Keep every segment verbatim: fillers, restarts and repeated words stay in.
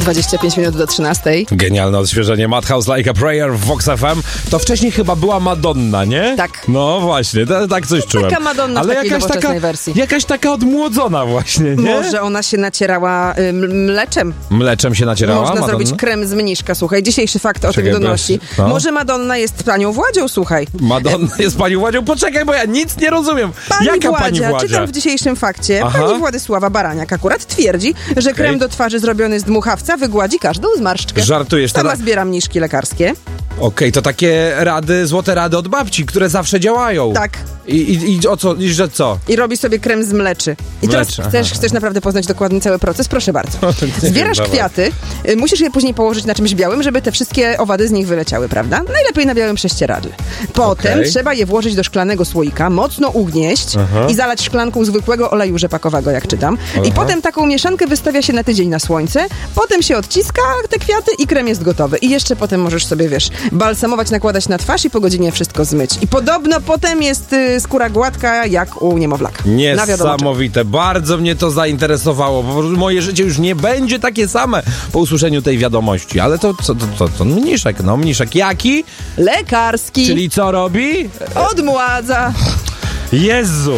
dwadzieścia pięć minut do trzynastej. Genialne odświeżenie Madhouse Like a Prayer w Vox F M. To wcześniej chyba była Madonna, nie? Tak. No właśnie, to, tak coś czułem. Taka Madonna ale w takiej jakaś taka, nowoczesnej wersji. Jakaś taka odmłodzona właśnie, nie? Może ona się nacierała y, mleczem. Mleczem się nacierała Można Madonna? zrobić krem z mniszka, słuchaj. Dzisiejszy fakt o Czekaj, tym donosi. no. Może Madonna jest panią Władzią, słuchaj. Madonna jest pani Władzią? Poczekaj, bo ja nic nie rozumiem. Pani Jaka Władzia, pani Władzia? czytam w dzisiejszym fakcie, Aha. pani Władysława Baraniak akurat twierdzi, że krem Okej. do twarzy zrobiony z dmuchawca wygładzi każdą zmarszczkę. Żartujesz Sama teraz? zbieram mniszki lekarskie. Okej, to takie rady, złote rady od babci, które zawsze działają. Tak. I, i, i o co? I że co? I robi sobie krem z mleczy. I teraz Mleczy, chcesz, aha. chcesz naprawdę poznać dokładnie cały proces? Proszę bardzo. Nie Zbierasz wiem, kwiaty, y, musisz je później położyć na czymś białym, żeby te wszystkie owady z nich wyleciały, prawda? Najlepiej na białym prześcieradle. Potem Okej. trzeba je włożyć do szklanego słoika, mocno ugnieść Aha. i zalać szklanką zwykłego oleju rzepakowego, jak czytam. I Aha. potem taką mieszankę wystawia się na tydzień na słońce, potem się odciska te kwiaty i krem jest gotowy. I jeszcze potem możesz sobie, wiesz, balsamować, nakładać na twarz i po godzinie wszystko zmyć. I podobno potem jest y, skóra gładka jak u niemowlaka. Na wiadomo czym. Niesamowite. Bardzo mnie to zainteresowało, bo moje życie już nie będzie takie same po usłyszeniu tej wiadomości. Ale to co, to, to, to mniszek, no mniszek. Jaki? Lekarski. Czyli co robi? Odmładza. Jezu!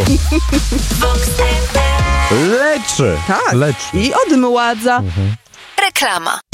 Leczy! Tak. Leczy. I odmładza. Reklama.